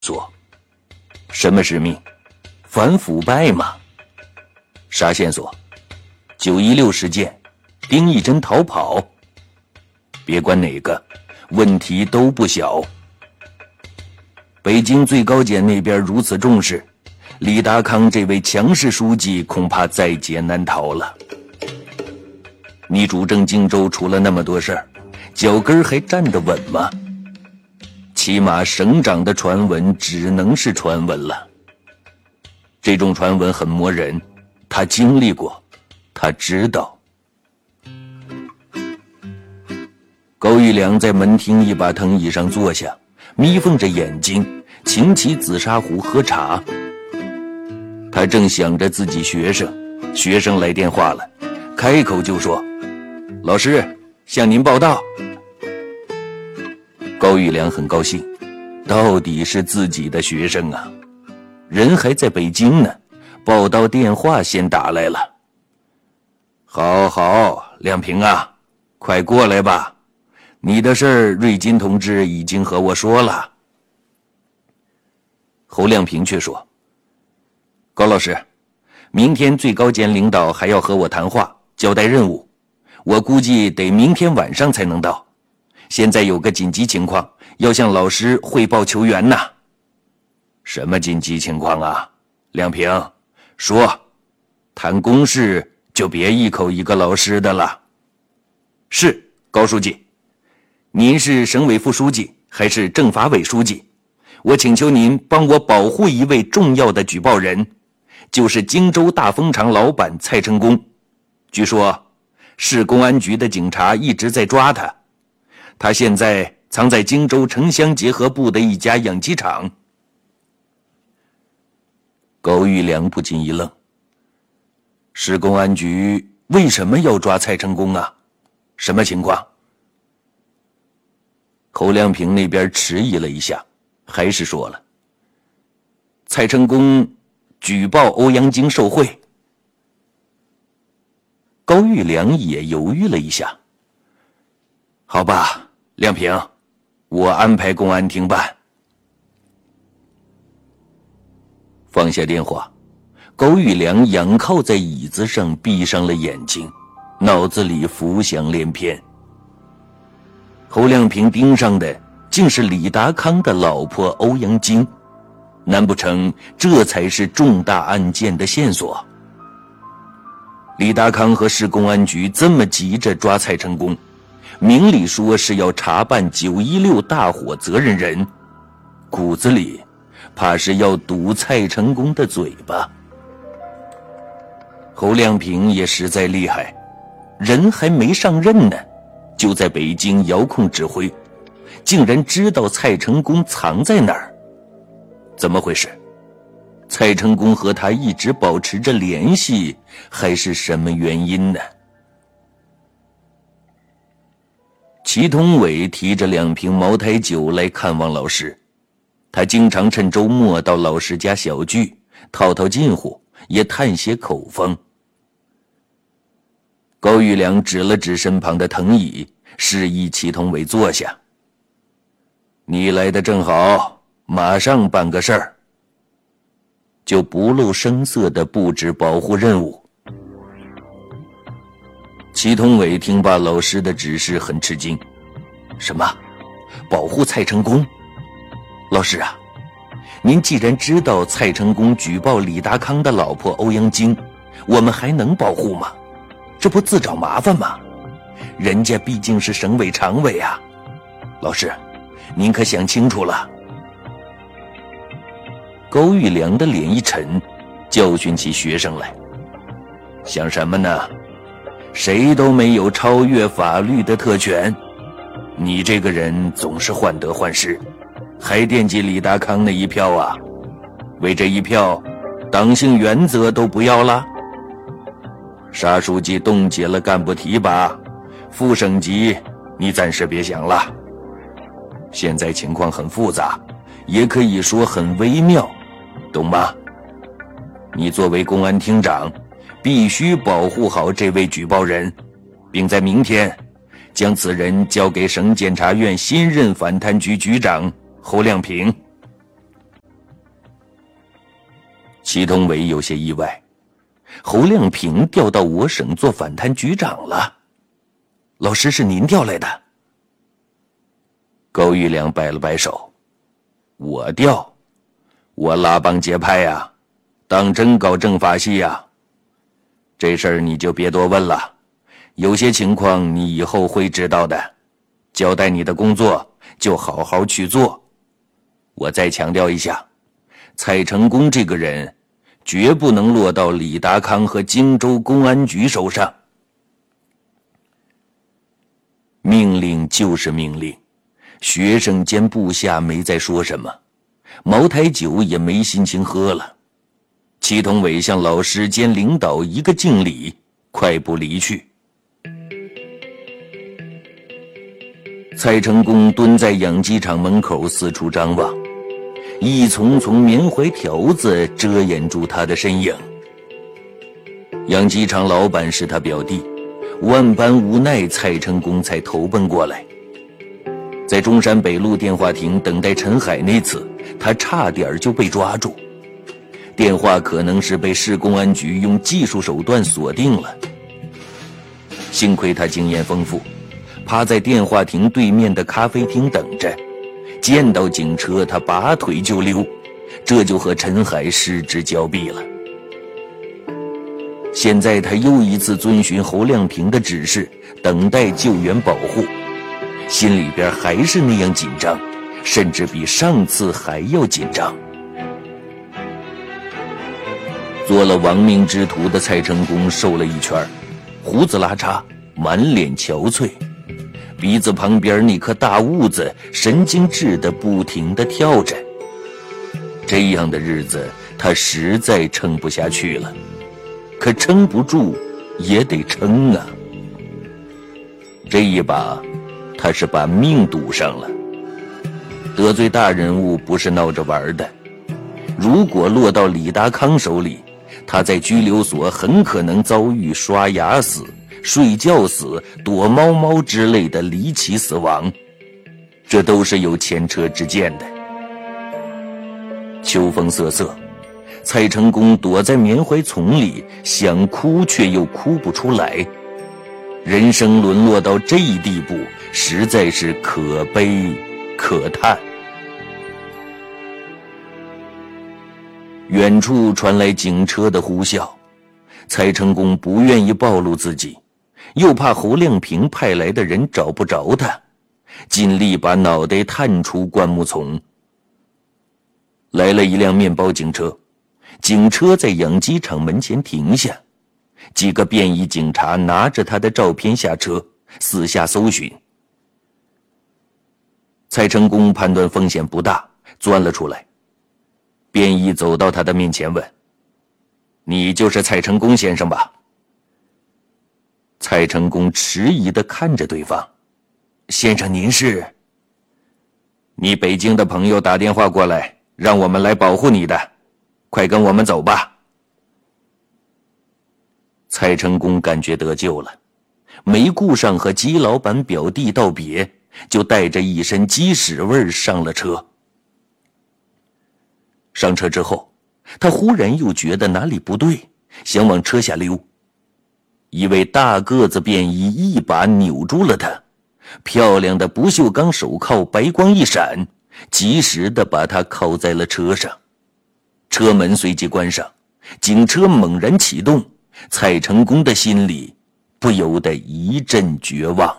索。什么使命？反腐败嘛。啥线索？916事件，丁义珍逃跑。别管哪个，问题都不小。北京最高检那边如此重视，李达康这位强势书记恐怕在劫难逃了。你主政荆州出了那么多事儿，脚跟还站得稳吗？起码省长的传闻只能是传闻了。这种传闻很磨人，他经历过，他知道。高玉良在门厅一把藤椅上坐下，眯缝着眼睛，擎起紫砂壶喝茶。他正想着自己学生来电话了，开口就说：“老师，向您报到。”高玉良很高兴，到底是自己的学生啊，人还在北京呢，报到电话先打来了。好好，亮平啊，快过来吧，你的事儿瑞金同志已经和我说了。侯亮平却说：“高老师，明天最高检领导还要和我谈话，交代任务，我估计得明天晚上才能到。现在有个紧急情况，要向老师汇报求援呐。”什么紧急情况啊？亮平，说。谈公事就别一口一个老师的了。是，高书记。您是省委副书记还是政法委书记？我请求您帮我保护一位重要的举报人，就是荆州大蜂场老板蔡成功。据说市公安局的警察一直在抓他，他现在藏在荆州城乡结合部的一家养鸡场。高玉良不禁一愣，市公安局为什么要抓蔡成功啊？什么情况？侯亮平那边迟疑了一下，还是说了：“蔡成功举报欧阳菁受贿。”高玉良也犹豫了一下。好吧，亮平，我安排公安厅办。放下电话，高玉良仰靠在椅子上，闭上了眼睛，脑子里浮想联翩。侯亮平盯上的竟是李达康的老婆欧阳菁，难不成这才是重大案件的线索？李达康和市公安局这么急着抓蔡成功，明里说是要查办916大火责任人，骨子里怕是要堵蔡成功的嘴巴。侯亮平也实在厉害，人还没上任呢，就在北京遥控指挥，竟然知道蔡成功藏在哪儿。怎么回事？蔡成功和他一直保持着联系，还是什么原因呢？祁同伟提着2瓶茅台酒来看望老师，他经常趁周末到老师家小聚，套套近乎，也探些口风。高玉良指了指身旁的藤椅，示意祁同伟坐下。你来的正好，马上办个事儿。就不露声色地布置保护任务。祁同伟听罢老师的指示，很吃惊。什么？保护蔡成功？老师啊，您既然知道蔡成功举报李达康的老婆欧阳菁，我们还能保护吗？这不自找麻烦吗？人家毕竟是省委常委啊。老师，您可想清楚了。高玉良的脸一沉，教训起学生来。想什么呢？谁都没有超越法律的特权，你这个人总是患得患失，还惦记李达康那一票啊？为这一票，党性原则都不要了？沙书记冻结了干部提拔，副省级你暂时别想了。现在情况很复杂，也可以说很微妙，懂吗？你作为公安厅长，必须保护好这位举报人，并在明天将此人交给省检察院新任反贪局局长侯亮平。 祁同伟有些意外，侯亮平调到我省做反贪局长了。老师，是您调来的？高玉良摆了摆手，我调？我拉帮结派呀，当真搞政法系呀？这事儿你就别多问了，有些情况你以后会知道的。交代你的工作就好好去做。我再强调一下，蔡成功这个人绝不能落到李达康和荆州公安局手上。命令就是命令，学生兼部下没再说什么，茅台酒也没心情喝了。祁同伟向老师兼领导一个敬礼，快步离去。蔡成功蹲在养鸡场门口四处张望，一丛丛棉怀条子遮掩住他的身影。养鸡场老板是他表弟，万般无奈，蔡成功才投奔过来。在中山北路电话亭等待陈海那次，他差点就被抓住，电话可能是被市公安局用技术手段锁定了。幸亏他经验丰富，趴在电话亭对面的咖啡厅等着，见到警车他拔腿就溜，这就和陈海失之交臂了。现在他又一次遵循侯亮平的指示，等待救援保护，心里边还是那样紧张，甚至比上次还要紧张。做了亡命之徒的蔡成功瘦了一圈，胡子拉碴，满脸憔悴，鼻子旁边那颗大痦子神经质的不停地跳着。这样的日子他实在撑不下去了，可撑不住也得撑啊。这一把他是把命赌上了。得罪大人物不是闹着玩的，如果落到李达康手里，他在拘留所很可能遭遇刷牙死、睡觉死、躲猫猫之类的离奇死亡，这都是有前车之鉴的。秋风瑟瑟，蔡成功躲在棉槐丛里，想哭却又哭不出来。人生沦落到这一地步，实在是可悲可叹。远处传来警车的呼啸，蔡成功不愿意暴露自己，又怕侯亮平派来的人找不着他，尽力把脑袋探出灌木丛。来了一辆面包警车，警车在养鸡场门前停下，几个便衣警察拿着他的照片下车，四下搜寻。蔡成功判断风险不大，钻了出来。便衣走到他的面前问：“你就是蔡成功先生吧？”蔡成功迟疑地看着对方：“先生，您是？”“你北京的朋友打电话过来，让我们来保护你的，快跟我们走吧。”蔡成功感觉得救了，没顾上和鸡老板表弟道别，就带着一身鸡屎味上了车。上车之后，他忽然又觉得哪里不对，想往车下溜。一位大个子便衣一把扭住了他，漂亮的不锈钢手铐白光一闪，及时地把他铐在了车上。车门随即关上，警车猛然启动，蔡成功的心里不由得一阵绝望。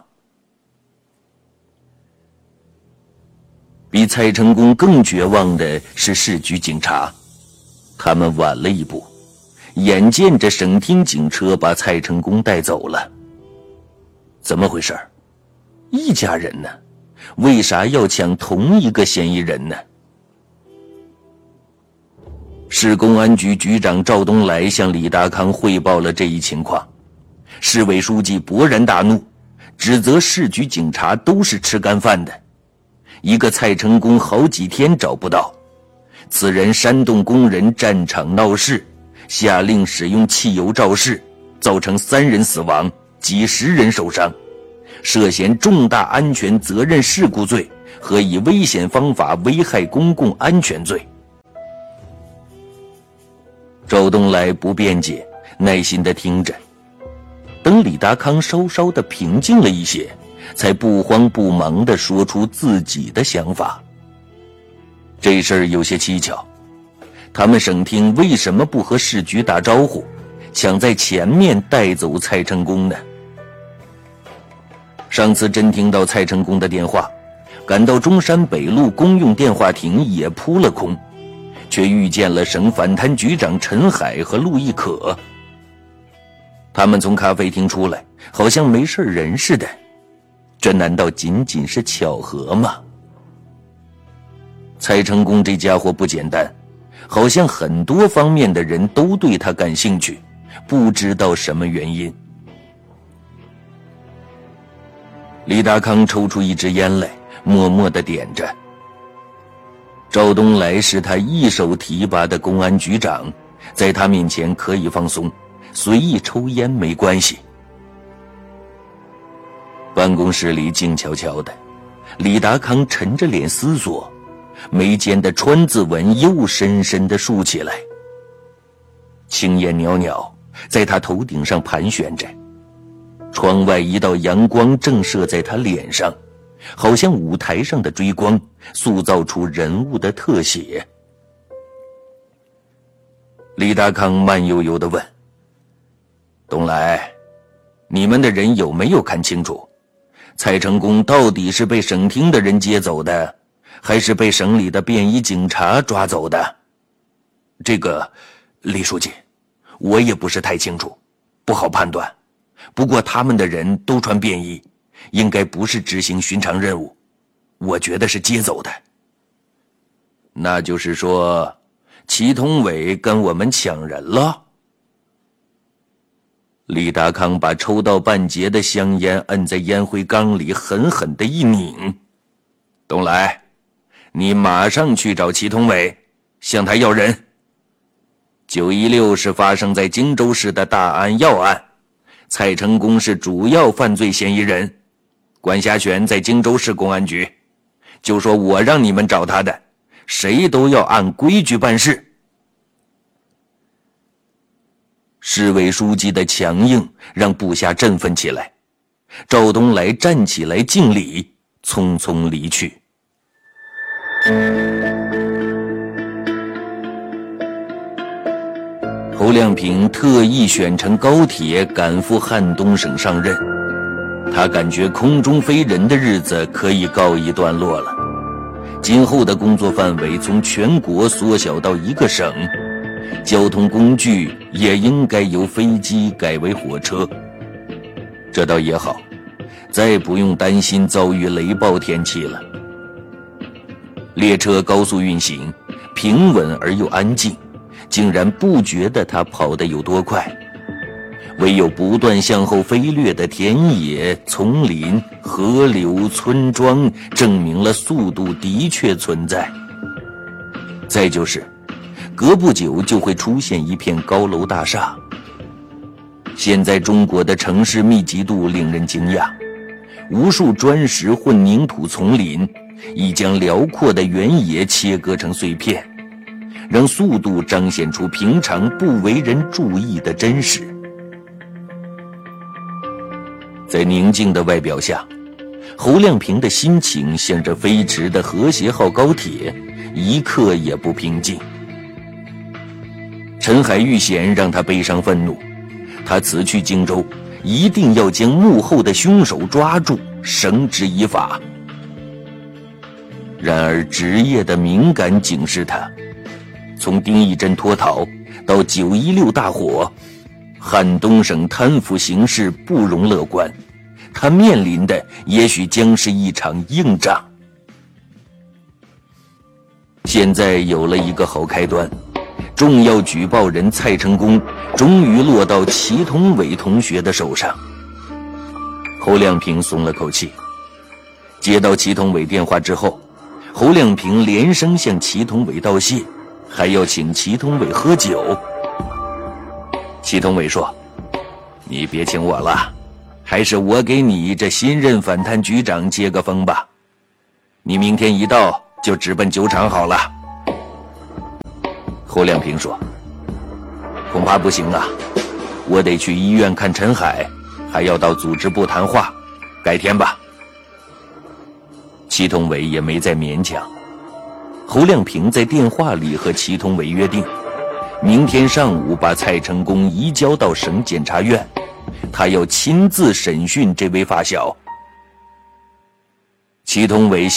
比蔡成功更绝望的是市局警察，他们晚了一步，眼见着省厅警车把蔡成功带走了。怎么回事？一家人呢？为啥要抢同一个嫌疑人呢？市公安局局长赵东来向李达康汇报了这一情况，市委书记勃然大怒，指责市局警察都是吃干饭的。一个蔡成功好几天找不到，此人煽动工人战场闹事，下令使用汽油肇事，造成3人死亡，几十人受伤，涉嫌重大安全责任事故罪和以危险方法危害公共安全罪。 赵东来不辩解，耐心地听着。等李达康稍稍地平静了一些，才不慌不忙地说出自己的想法。这事儿有些蹊跷，他们省厅为什么不和市局打招呼，抢在前面带走蔡成功呢？上次真听到蔡成功的电话，赶到中山北路公用电话亭也扑了空，却遇见了省反贪局长陈海和陆亦可。他们从咖啡厅出来，好像没事人似的，这难道仅仅是巧合吗？蔡成功这家伙不简单，好像很多方面的人都对他感兴趣，不知道什么原因。李达康抽出一支烟来，默默地点着。赵东来是他一手提拔的公安局长，在他面前可以放松，随意抽烟没关系。办公室里静悄悄的，李达康沉着脸思索，眉间的川字纹又深深地竖起来。青烟袅袅在他头顶上盘旋着，窗外一道阳光正射在他脸上，好像舞台上的追光，塑造出人物的特写。李达康慢悠悠地问：东来，你们的人有没有看清楚，蔡成功到底是被省厅的人接走的，还是被省里的便衣警察抓走的？这个，李书记，我也不是太清楚，不好判断。不过他们的人都穿便衣，应该不是执行寻常任务，我觉得是接走的。那就是说，祁同伟跟我们抢人了？李达康把抽到半截的香烟摁在烟灰缸里，狠狠地一拧。东来，你马上去找祁同伟，向他要人。916是发生在荆州市的大案要案，蔡成功是主要犯罪嫌疑人，管辖权在荆州市公安局，就说我让你们找他的，谁都要按规矩办事。市委书记的强硬让部下振奋起来，赵东来站起来敬礼，匆匆离去。侯亮平特意选乘高铁赶赴汉东省上任，他感觉空中飞人的日子可以告一段落了。今后的工作范围从全国缩小到一个省，交通工具也应该由飞机改为火车。这倒也好，再不用担心遭遇雷暴天气了。列车高速运行，平稳而又安静，竟然不觉得它跑得有多快。唯有不断向后飞掠的田野、丛林、河流、村庄，证明了速度的确存在。再就是隔不久就会出现一片高楼大厦。现在中国的城市密集度令人惊讶，无数砖石混凝土丛林已将辽阔的原野切割成碎片，让速度彰显出平常不为人注意的真实。在宁静的外表下，侯亮平的心情向着飞驰的和谐号高铁一刻也不平静。陈海遇险让他悲伤愤怒，他辞去荆州，一定要将幕后的凶手抓住，绳之以法。然而职业的敏感警示他，从丁义珍脱逃到916大火，汉东省贪腐形势不容乐观，他面临的也许将是一场硬仗。现在有了一个好开端，重要举报人蔡成功终于落到祁同伟同学的手上。侯亮平松了口气。接到祁同伟电话之后，侯亮平连声向祁同伟道谢，还要请祁同伟喝酒。祁同伟说：“你别请我了，还是我给你这新任反贪局长接个风吧。你明天一到就直奔酒厂好了。”侯亮平说：“ 恐怕不行啊，我得去医院看陈海，还要到组织部谈话，改天吧。祁同伟也没再勉强。侯亮平在电话里和祁同伟约定，明天上午把蔡成功移交到省检察院，他要亲自审讯这位发小。祁同伟